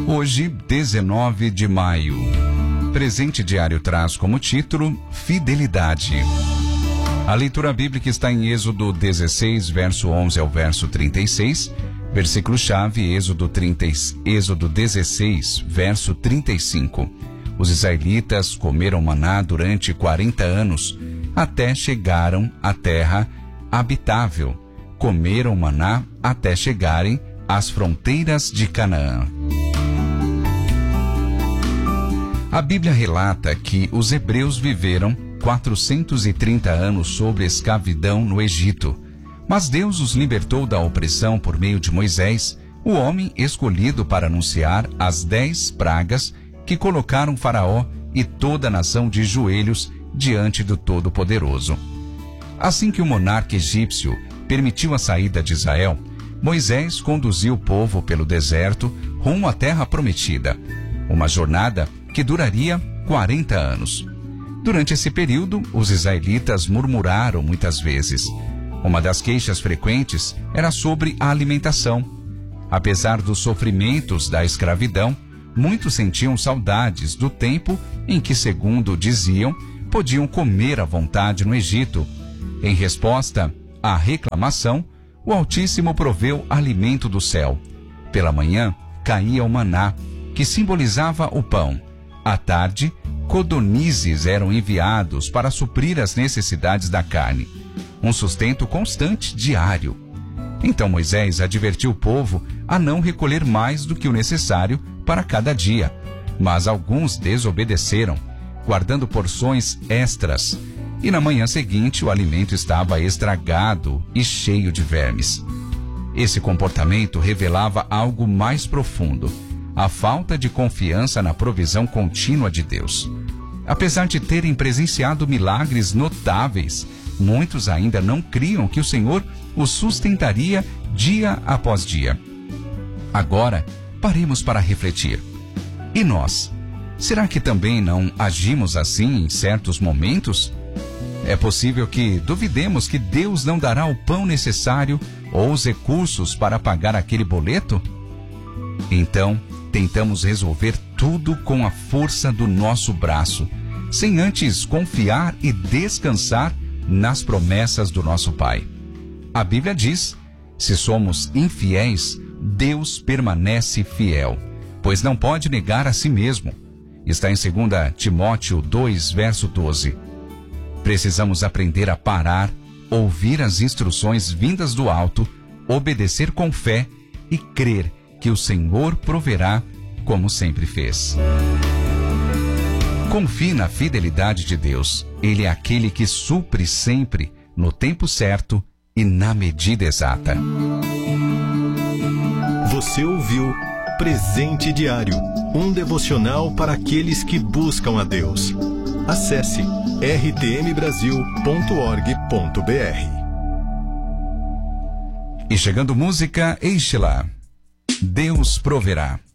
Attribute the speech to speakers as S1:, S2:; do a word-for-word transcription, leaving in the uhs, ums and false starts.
S1: Hoje, dezenove de maio. Presente Diário traz como título Fidelidade. A leitura bíblica está em Êxodo dezesseis, verso onze ao verso trinta e seis. Versículo-chave, Êxodo, trinta, Êxodo dezesseis, verso trinta e cinco. Os israelitas comeram maná durante quarenta anos, até chegaram à terra habitável. Comeram maná até chegarem às fronteiras de Canaã. A Bíblia relata que os hebreus viveram quatrocentos e trinta anos sob escravidão no Egito, mas Deus os libertou da opressão por meio de Moisés, o homem escolhido para anunciar as dez pragas que colocaram Faraó e toda a nação de joelhos diante do Todo-Poderoso. Assim que o monarca egípcio permitiu a saída de Israel, Moisés conduziu o povo pelo deserto rumo à terra prometida, uma jornada que duraria quarenta anos. Durante esse período, os israelitas murmuraram muitas vezes. Uma das queixas frequentes era sobre a alimentação. Apesar dos sofrimentos da escravidão, muitos sentiam saudades do tempo em que, segundo diziam, podiam comer à vontade no Egito. Em resposta à reclamação, o Altíssimo proveu alimento do céu. Pela manhã, caía o maná, que simbolizava o pão. À tarde, codornizes eram enviados para suprir as necessidades da carne. Um sustento constante diário. Então Moisés advertiu o povo a não recolher mais do que o necessário para cada dia. Mas alguns desobedeceram, guardando porções extras. E na manhã seguinte o alimento estava estragado e cheio de vermes. Esse comportamento revelava algo mais profundo: a falta de confiança na provisão contínua de Deus. Apesar de terem presenciado milagres notáveis, muitos ainda não criam que o Senhor os sustentaria dia após dia. Agora, paremos para refletir. E nós? Será que também não agimos assim em certos momentos? É possível que duvidemos que Deus não dará o pão necessário ou os recursos para pagar aquele boleto? Então, tentamos resolver tudo com a força do nosso braço, sem antes confiar e descansar nas promessas do nosso Pai. A Bíblia diz: se somos infiéis, Deus permanece fiel, pois não pode negar a si mesmo. Está em dois Timóteo dois, verso doze. Precisamos aprender a parar, ouvir as instruções vindas do alto, obedecer com fé e crer que o Senhor proverá, como sempre fez. Confie na fidelidade de Deus. Ele é aquele que supre sempre, no tempo certo e na medida exata.
S2: Você ouviu Presente Diário, um devocional para aqueles que buscam a Deus. Acesse r t m brasil ponto org ponto b r.
S1: E chegando música, Eixe lá. Deus proverá.